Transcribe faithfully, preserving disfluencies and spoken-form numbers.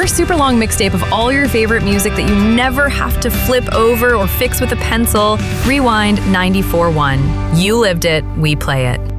your super long mixtape of all your favorite music that you never have to flip over or fix with a pencil, rewind ninety-four point one. You lived it, we play it.